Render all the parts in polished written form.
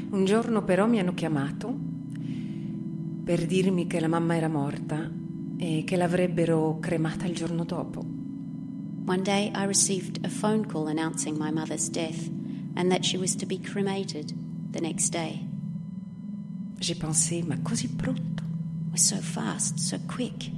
Un giorno però mi hanno chiamato per dirmi che la mamma era morta e che l'avrebbero cremata il giorno dopo. One day I received a phone call announcing my mother's death and that she was to be cremated the next day. J'ai pensé, ma così pronto? It was so fast, so quick.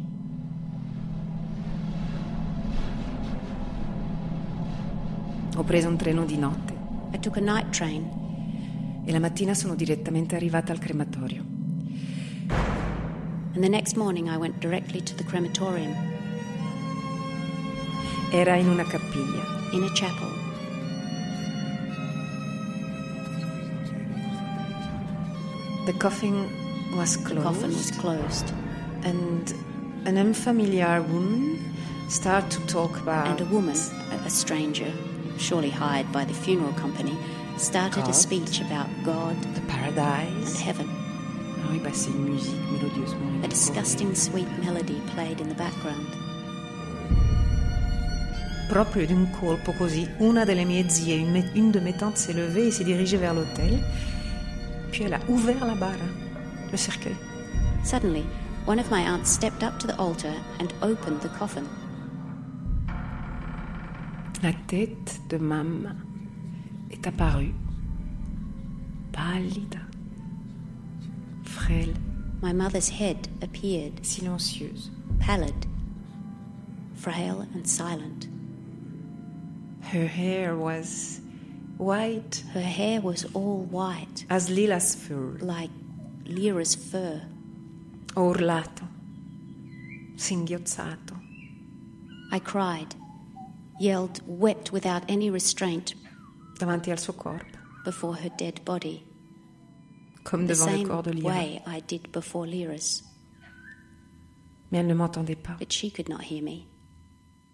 Ho preso un treno di notte I took a night train e la mattina sono direttamente arrivata al crematorio. and the next morning I went directly to the crematorium Era in una cappiglia. in a chapel. The coffin was The closed. coffin was closed And an unfamiliar woman started to talk about... and a woman, a stranger, surely hired by the funeral company, started a God. speech about God The and Paradise. heaven. Ah oui, bah c'est une musique mélodieusement. A disgusting sweet melody played in the background. Proprio d'un colpo così, una delle mie zie, une de mes tantes s'est levée et s'est dirigée vers l'autel. Puis elle a ouvert la bara, le cercueil. Suddenly, one of my aunts stepped up to the altar and opened the coffin. La tête de mamma est apparue, pallida, frêle, My mother's head appeared, silencieuse. pallid, frail and silent. Her hair was white Her hair was all white, as Lila's fur. like Lyra's fur. Ho urlato, singhiozzato. I cried, yelled, wept without any restraint davanti al suo corpo, before her dead body, comme the devant le same corps de Lira. way I did before Lyra's. Mais elle ne m'entendait pas. But she could not hear me.